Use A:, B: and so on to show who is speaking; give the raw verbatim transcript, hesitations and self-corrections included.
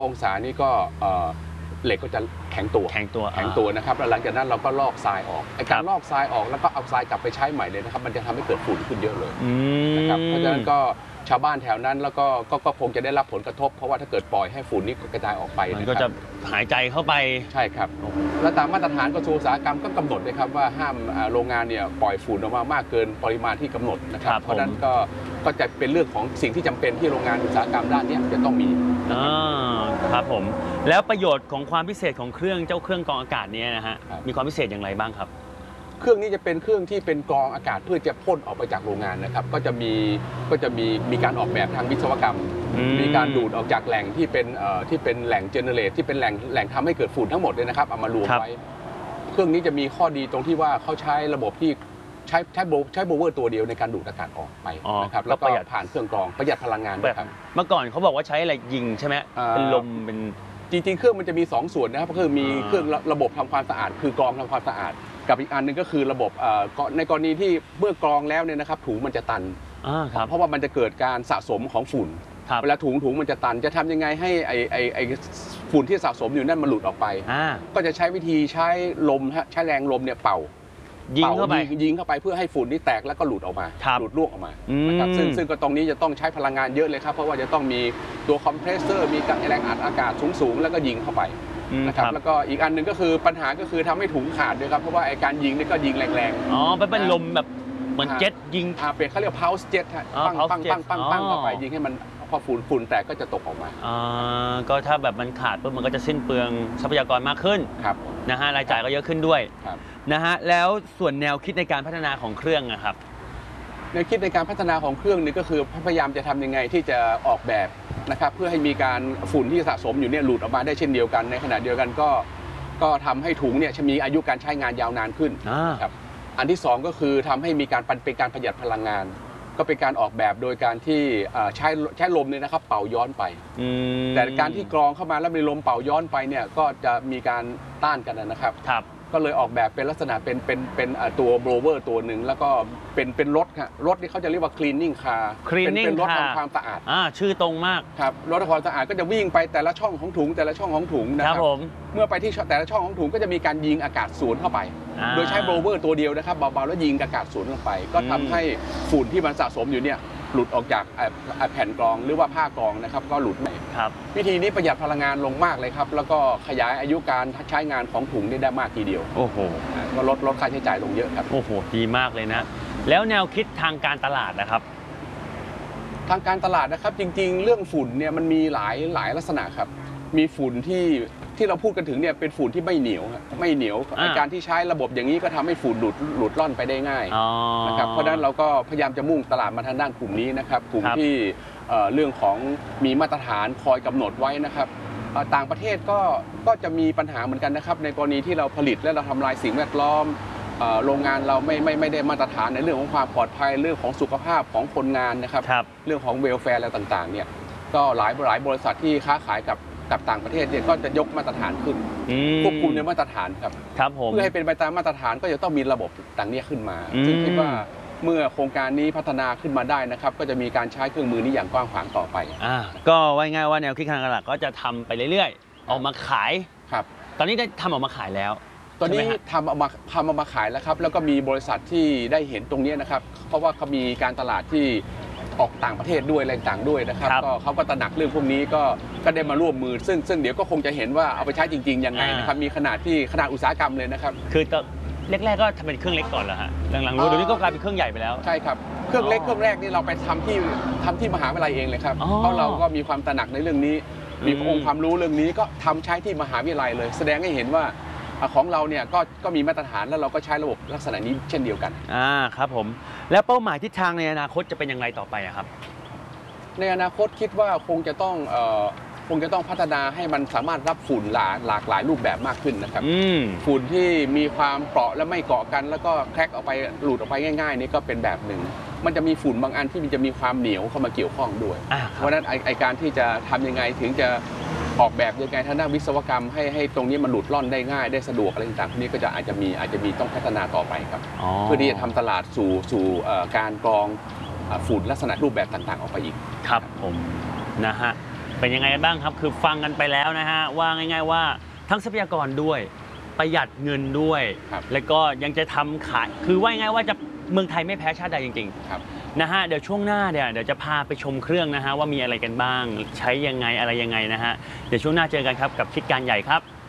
A: องศานี่ก็เหล็กก็จะแข็งตัว
B: แข็งตัว
A: แข็งตัวนะครับแล้วหลังจากนั้นเราก็ลอกทรายออกไอ้การลอกทรายออกแล้วก็เอาทรายกลับไปใช้ใหม่เลยนะครับมันจะทำให้เกิดฝุ่นขึ้นเยอะเลยนะครับเพราะฉะนั้นก็ชาวบ้านแถวนั้นแล้วก็ก็คงจะได้รับผลกระทบเพราะว่าถ้าเกิดปล่อยให้ฝุ่นนี้กระจายออกไป
B: มันก็จะหายใจเข้าไป
A: ใช่ครับและตามมาตรฐานกระทรวงอุตสาหกรรมก็กำหนดเลยครับว่าห้ามโรงงานเนี่ยปล่อยฝุ่นออกมามากเกินปริมาณที่กำหนดนะครับเพราะฉะนั้นก็ก็จะเป็นเรื่องของสิ่งที่จำเป็นที่โรงงานอุตสาหกรรมด้านนี้จะต้องมี
B: ครับผมแล้วประโยชน์ของความพิเศษของเครื่องเจ้าเครื่องกรองอากาศนี้นะฮะมีความพิเศษอย่างไรบ้างครับ
A: เครื่องนี้จะเป็นเครื่องที่เป็นกรองอากาศเพื่อจะพ่นออกไปจากโรงงานนะครับก็จะมีก็จะมีมีการออกแบบทางวิศวกรรมมีการดูดออกจากแหล่งที่เป็นเอ่อที่เป็นแหล่งเจเนเรตที่เป็นแหล่งแหล่งทำให้เกิดฝุ่นทั้งหมดเลยนะครับเอามารวมไว้เครื่องนี้จะมีข้อดีตรงที่ว่าเขาใช้ระบบที่ใช้ใช้โบใช้โบเวอร์ตัวเดียวในการดูดอากาศออกไปนะครับแล้วก็ผ่านเครื่องกรองประหยัดพลังงานด้วยครับ
B: เมื่อก่อนเขาบอกว่าใช้อะไรยิงใช่ไหมเป็นลมเป็น
A: จริงๆเครื่องมันจะมีสองส่วนนะครับก็คือมีเครื่องระบบทำความสะอาดคือกรองทำความสะอาดกับอีกอันหนึ่งก็คือระบบในกรณีที่เมื่อกรองแล้วเนี่ยนะครับถุงมันจะตันเพราะว่ามันจะเกิดการสะสมของฝุ่นเวลาถุงถุงมันจะตันจะทำยังไงให้ไอไอไอฝุ่นที่สะสมอยู่นั่นมันหลุดออกไปก็จะใช้วิธีใช้ลมใช้แรงลมเนี่ยเป่า
B: ยิงเข้าไป
A: ยิงเข้าไปเพื่อให้ฝุ่นนี่แตกแล้วก็หลุดออกมาหลุดล่วงออกมานะครับซึ่งซึ่งก็ตรงนี้จะต้องใช้พลังงานเยอะเลยครับเพราะว่าจะต้องมีตัวคอมเพรสเซอร์มีแรงอัดอากาศสูงๆแล้วก็ยิงเข้าไปนะครับแล้วก็อีกอันหนึ่งก็คือปัญหาก็คือทำให้ถุงขาดด้วยครับเพราะว่าไอการยิงนี่ก็ยิงแรง
B: ๆอ๋อเป็นลมแบบเหมือนเจ็ตยิง
A: อ่าเป็นเขาเรียกพาวส์เจ็ตฮะปังปังปังปังปังเข้าไปยิงให้มันพอฝุ่นฝุ่นแตกก็จะตกออกมา
B: อ่าก็ถ้าแบบมันขาดปุ๊บมันก็จะสิ้นเปลืองทรัพยากรมากขึ้น
A: ครับ
B: นะฮะรายจ่ายก็เยอะขึ้นด้วยนะฮะแล้วส่วนแนวคิดในการพัฒนาของเครื่องนะครับ
A: แนวคิดในการพัฒนาของเครื่องนี้ก็คือพยายามจะทำยังไงที่จะออกแบบนะครับเพื่อให้มีการฝุ่นที่สะสมอยู่เนี่ยหลุดออกมาได้เช่นเดียวกันในขณะเดียวกันก็ก็ทำให้ถุงเนี่ยมีอายุการใช้งานยาวนานขึ้นครับอันที่สองก็คือทำให้มีการเป็นการประหยัดพลังงานก็เป็นการออกแบบโดยการที่ใช้ใช้ลมเนี่ยนะครับเป่าย้อนไปแต่การที่กรองเข้ามาแล้วมีลมเป่าย้อนไปเนี่ยก็จะมีการต้านกันนะครับก็เลยออกแบบเป็นลักษณะเป็นเป็นเป็นตัวโบรเวอร์ตัวหนึ่งแล้วก็เป็นเป็นรถครับรถนี่เขาจะเรียกว่า cleaning car เป็นรถทำความสะอาด
B: อ่าชื่อตรงมาก
A: ครับรถทำความสะอาดก็จะวิ่งไปแต่ละช่องของถุงแต่ละช่องของถุงนะครับเมื่อไปที่แต่ละช่องของถุงก็จะมีการยิงอากาศสวนเข้าไปโดยใช้โบรเวอร์ตัวเดียวนะครับเบาๆแล้วยิงอากาศสวนลงไปก็ทำให้ฝุ่นที่มันสะสมอยู่เนี่ยหลุดออกจากแผ่นกรองหรือว่าผ้ากรองนะครับก็หลุดไปวิธีนี้ประหยัดพลังงานลงมากเลยครับแล้วก็ขยายอายุการใช้งานของถุงได้มากทีเดียว
B: โอ้โห
A: ก็ลดลดค่าใช้จ่ายลงเยอะครับ
B: โอ้โหดีมากเลยนะแล้วแนวคิดทางการตลาดนะครับ
A: ทางการตลาดนะครับจริงๆเรื่องฝุ่นเนี่ยมันมีหลายหลายลักษณะครับมีฝุ่นที่ที่เราพูดกันถึงเนี่ยเป็นฝุ่นที่ไม่เหนียวไม่เหนียวการที่ใช้ระบบอย่างนี้ก็ทำให้ฝุ่นหลุดหลุดล่อนไปได้ง่ายนะครับเพราะฉะนั้นเราก็พยายามจะมุ่งตลาดมาทางด้านกลุ่มนี้นะครับกลุ่มที่เรื่องของมีมาตรฐานคอยกำหนดไว้นะครับต่างประเทศก็ก็จะมีปัญหาเหมือนกันนะครับในกรณีที่เราผลิตและเราทำลายสิ่งแวดล้อมโรงงานเราไม่ไม่ไม่ได้มาตรฐานในเรื่องของความปลอดภัยเรื่องของสุขภาพของคนงานนะครับเรื่องของเวลแฟร์อะไรต่างๆเนี่ยก็หลายหลายบริษัทที่ค้าขายกับกับต่างประเทศเนี่ยก็จะยกมาตรฐานขึ้นควบคุมในมาตรฐานครับ
B: ครับผม
A: เพื่อให้เป็นไปตามมาตรฐานก็จะต้องมีระบบต่างนี้ขึ้นมาซึ่งคิดว่าเมื่อโครงการนี้พัฒนาขึ้นมาได้นะครับก็จะมีการใช้เครื่องมือนี้อย่างกว้างขวางต่อไป
B: อ่าก็ว่าง่ายว่าแนวคิดทางการตลาดก็จะทำไปเรื่อยๆออกมาขาย
A: ครับ
B: ตอนนี้ได้ทำออกมาขายแล้ว
A: ตอนนี้ทำออกมาทำออกมาขายแล้วครับแล้วก็มีบริษัทที่ได้เห็นตรงนี้นะครับเพราะว่าเขามีการตลาดที่ออกต่างประเทศด้วยอะไรต่างด้วยนะครับก็เขาก็ตระหนักเรื่องพวกนี้ก็ก็ได้มาร่วมมือซึ่งซึ่งเดี๋ยวก็คงจะเห็นว่าเอาไปใช้จริงๆยังไงนะครับมีขนาดที่ขนาดอุตสาหกรรมเลยนะครับ
B: คือแรกๆก็ทำเป็นเครื่องเล็กก่อนเหรอฮะหลังๆรู้เดี๋ยวนี้ก็กลายเป็นเครื่องใหญ่ไปแล้ว
A: ใช่ครับเครื่องเล็กเครื่องแรกนี่เราไปทำที่ทำที่มหาวิทยาลัยเองเลยครับเพราะเราก็มีความตระหนักในเรื่องนี้มีองค์ความรู้เรื่องนี้ก็ทำใช้ที่มหาวิทยาลัยเลยแสดงให้เห็นว่าของเราเนี่ยก็ก็มีมาตรฐานแล้วเราก็ใช้ระบบลักษณะนี้เช่นเดียวกัน
B: อ่าครับผมแล้วเป้าหมายทิศทางในอนาคตจะเป็นอย่างไรต่อไปครับ
A: ในอนาคตคิดว่าคงจะต้องเอ่อคงจะต้องพัฒนาให้มันสามารถรับฝุ่นหลากหลากหลายรูปแบบมากขึ้นนะครับฝุ่นที่มีความเปราะและไม่เกาะกันแล้วก็แคร็กออกไปหลุดออกไปง่ายๆนี่ก็เป็นแบบหนึ่งมันจะมีฝุ่นบางอันที่มันจะมีความเหนียวเข้ามาเกี่ยวข้องด้วยเพราะฉะนั้นไอการที่จะทำยังไงถึงจะออกแบบยังไงทางด้านวิศวกรรมให้ให้ตรงนี้มันหลุดล่อนได้ง่ายได้สะดวกอะไรต่างๆพวกนี้ก็จะอาจจะมีอาจจะมีต้องพัฒนาต่อไปครับเพื่อที่จะทำตลาดสู่สู่การกรองฝุ่นลักษณะรูปแบบต่างๆออกไปอีก
B: ครับผมนะฮะเป็นยังไงกันบ้างครับคือฟังกันไปแล้วนะฮะว่าง่ายๆว่าทั้งทรัพยากรด้วยประหยัดเงินด้วย แล้วก็ยังจะทำขายคือว่าง่ายๆว่าจะเมืองไทยไม่แพ้ชาติใดจริงๆนะฮะเดี๋ยวช่วงหน้าเนี่ยเดี๋ยวจะพาไปชมเครื่องนะฮะว่ามีอะไรกันบ้างใช้ยังไงอะไรยังไงนะฮะเดี๋ยวช่วงหน้าเจอกันครับกับคิดการใหญ่ครับ